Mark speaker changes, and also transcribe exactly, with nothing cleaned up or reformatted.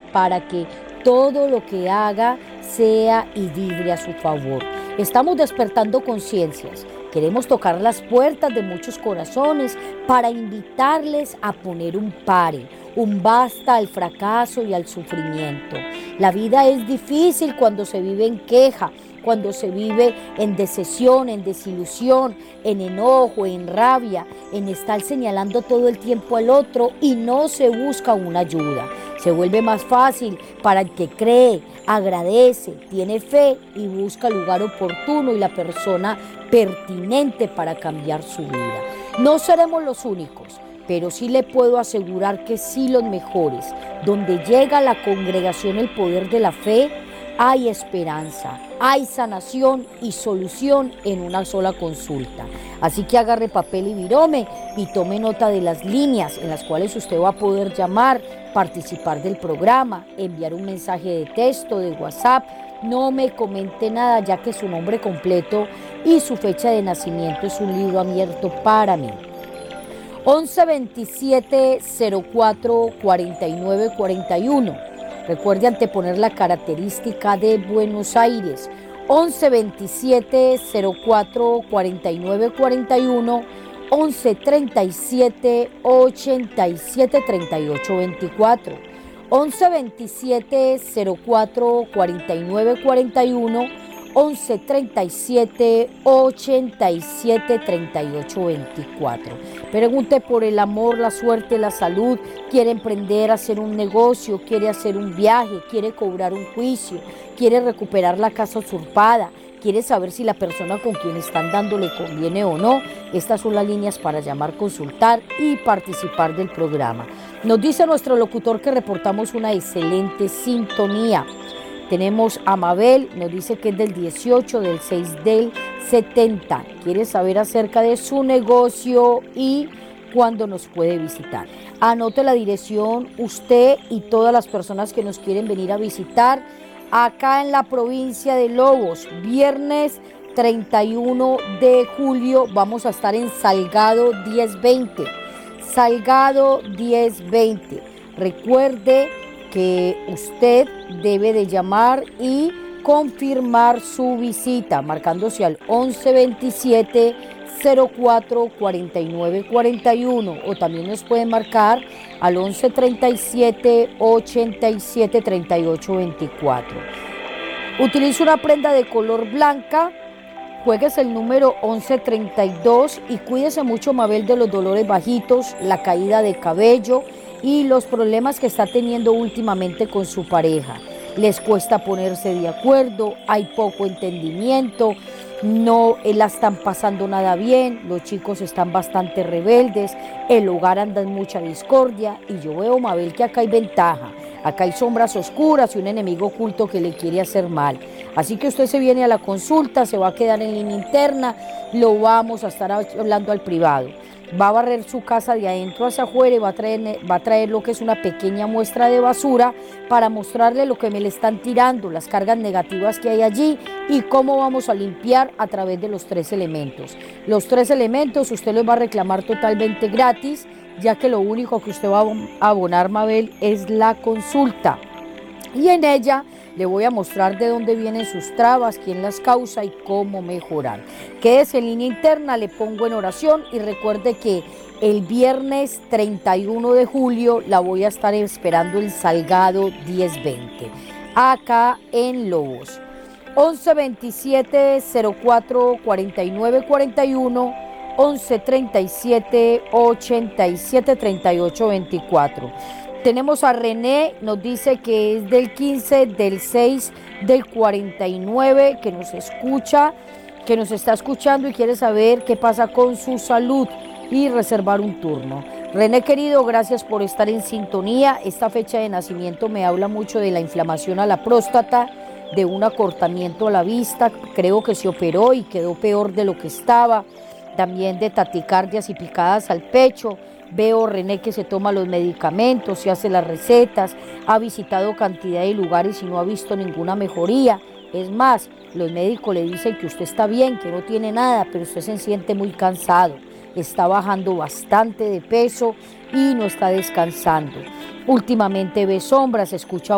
Speaker 1: para que todo lo que haga sea y vibre a su favor. Estamos despertando conciencias. Queremos tocar las puertas de muchos corazones para invitarles a poner un pare, un basta al fracaso y al sufrimiento. La vida es difícil cuando se vive en queja, cuando se vive en decepción, en desilusión, en enojo, en rabia, en estar señalando todo el tiempo al otro y no se busca una ayuda. Se vuelve más fácil para el que cree, agradece, tiene fe y busca el lugar oportuno y la persona pertinente para cambiar su vida. No seremos los únicos, pero sí le puedo asegurar que sí los mejores. Donde llega la congregación El Poder de la Fe, hay esperanza, hay sanación y solución en una sola consulta. Así que agarre papel y virome y tome nota de las líneas en las cuales usted va a poder llamar, participar del programa, enviar un mensaje de texto, de WhatsApp. No me comente nada, ya que su nombre completo y su fecha de nacimiento es un libro abierto para mí. once veintisiete cero cuatro cuarenta y nueve cuarenta y uno. Recuerde anteponer la característica de Buenos Aires. once veintisiete cero cuatro cuarenta y nueve cuarenta y uno, once treinta y siete ochenta y siete treinta y ocho veinticuatro. once veintisiete cero cuatro cuarenta y nueve cuarenta y uno, once treinta y siete ochenta y siete treinta y ocho veinticuatro. Pregunte por el amor, la suerte, la salud. Quiere emprender, hacer un negocio, quiere hacer un viaje, quiere cobrar un juicio, quiere recuperar la casa usurpada, quiere saber si la persona con quien están dando le conviene o no. Estas son las líneas para llamar, consultar y participar del programa. Nos dice nuestro locutor que reportamos una excelente sintonía. Tenemos a Mabel, nos dice que es del dieciocho del seis del setenta. Quiere saber acerca de su negocio y cuándo nos puede visitar. Anote la dirección usted y todas las personas que nos quieren venir a visitar acá en la provincia de Lobos. Viernes treinta y uno de julio vamos a estar en Salgado diez veinte. Salgado diez veinte. Recuerde que usted debe de llamar y confirmar su visita marcándose al once veintisiete cero cuatro cuarenta y nueve cuarenta y uno, o también nos pueden marcar al once treinta y siete ochenta y siete treinta y ocho veinticuatro. Utiliza una prenda de color blanca, juegues el número once treinta y dos y cuídese mucho, Mabel, de los dolores bajitos, la caída de cabello y los problemas que está teniendo últimamente con su pareja. Les cuesta ponerse de acuerdo, hay poco entendimiento, no la están pasando nada bien, los chicos están bastante rebeldes, el hogar anda en mucha discordia y yo veo, Mabel, que acá hay ventaja, acá hay sombras oscuras y un enemigo oculto que le quiere hacer mal. Así que usted se viene a la consulta, se va a quedar en línea interna, lo vamos a estar hablando al privado. Va a barrer su casa de adentro hacia afuera y va a traer, va a traer lo que es una pequeña muestra de basura para mostrarle lo que me le están tirando, las cargas negativas que hay allí y cómo vamos a limpiar a través de los tres elementos. Los tres elementos usted los va a reclamar totalmente gratis, ya que lo único que usted va a abonar, Mabel, es la consulta. Y en ella le voy a mostrar de dónde vienen sus trabas, quién las causa y cómo mejorar. Quédese en línea interna, le pongo en oración y recuerde que el viernes treinta y uno de julio la voy a estar esperando en Salgado diez veinte, acá en Lobos. once veintisiete cero cuatro cuarenta y nueve cuarenta y uno, once treinta y siete ochenta y siete treinta y ocho veinticuatro. Tenemos a René, nos dice que es del quince del seis del cuarenta y nueve, que nos escucha, que nos está escuchando y quiere saber qué pasa con su salud y reservar un turno. René, querido, gracias por estar en sintonía. Esta fecha de nacimiento me habla mucho de la inflamación a la próstata, de un acortamiento a la vista, creo que se operó y quedó peor de lo que estaba, también de taticardias y picadas al pecho. Veo, René, que se toma los medicamentos, se hace las recetas, ha visitado cantidad de lugares y no ha visto ninguna mejoría. Es más, los médicos le dicen que usted está bien, que no tiene nada, pero usted se siente muy cansado, está bajando bastante de peso y no está descansando. Últimamente ve sombras, escucha